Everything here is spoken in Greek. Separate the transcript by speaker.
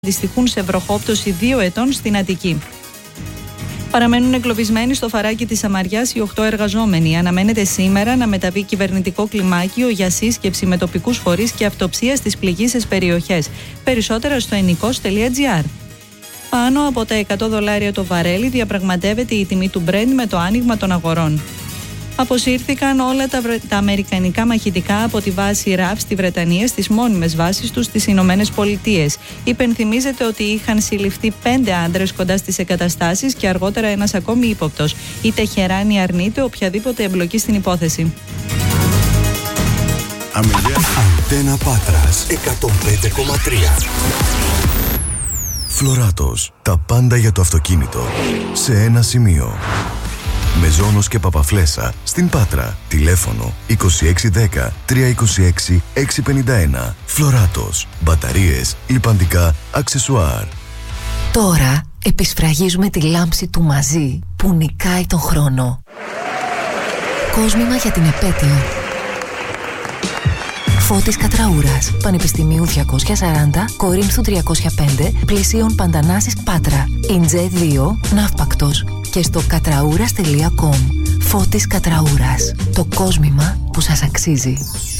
Speaker 1: αντιστοιχούν σε βροχόπτωση 2 ετών στην Αττική. Παραμένουν εγκλωβισμένοι στο φαράκι της Σαμαριάς οι 8 εργαζόμενοι. Αναμένεται σήμερα να μεταβεί κυβερνητικό κλιμάκιο για σύσκεψη με τοπικούς φορείς και αυτοψία στις πληγείσες περιοχές. Περισσότερα στο ennikos.gr. Πάνω από τα $100 το βαρέλι διαπραγματεύεται η τιμή του Brent με το άνοιγμα των αγορών. Αποσύρθηκαν όλα τα αμερικανικά μαχητικά από τη βάση RAF στη Βρετανία στις μόνιμες βάσεις τους στις Ηνωμένες Πολιτείες. Υπενθυμίζεται ότι είχαν συλληφθεί 5 άντρες κοντά στις εγκαταστάσεις και αργότερα ένας ακόμη ύποπτος. Η Τεχεράνη αρνείται οποιαδήποτε εμπλοκή στην υπόθεση.
Speaker 2: Αντένα Πάτρας 105,3. Φλωράτος. Τα πάντα για το αυτοκίνητο σε ένα σημείο. Μεζόνος και Παπαφλέσσα στην Πάτρα. Τηλέφωνο 2610 326 651. Φλωράτος. Μπαταρίες, λιπαντικά, αξεσουάρ.
Speaker 3: Τώρα επισφραγίζουμε τη λάμψη του μαζί που νικάει τον χρόνο. Κόσμημα για την επέτειο. Φώτης Κατραούρας, Πανεπιστημίου 240, Κορίνθου 305, Πλησίων Παντανάσης Πάτρα, Ιντζέ 2, Ναύπακτος και στο κατραούρας.com. Φώτης Κατραούρας, το κόσμημα που σας αξίζει.